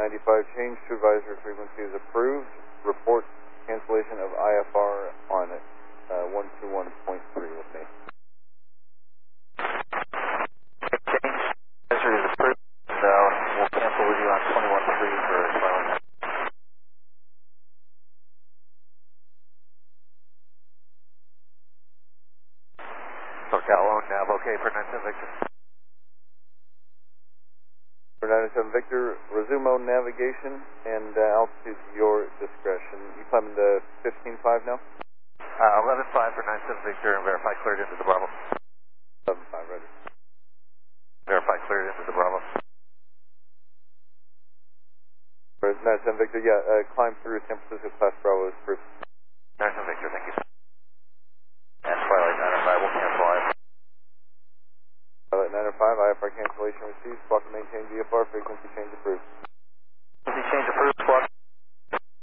95, change to advisory frequency is approved. Report cancellation of IFR on 121.3 with me. Advisory is approved. We'll cancel with you on 21.3 for silent. SoCal Lone Nav, okay for 97 Victor. For 97 Victor, resume mode navigation and altitude your discretion. You climbing to 15.5 now? 11.5 for 97 Victor and verify cleared into the Bravo. 11.5, ready. Verify cleared into the Bravo. For 97 Victor, yeah, climb through San Francisco Class Bravo is approved. 97 Victor, thank you. And Twilight 905 will cancel IFR. Twilight 905, IFR cancellation received. Squawk to maintain VFR, frequency change approved.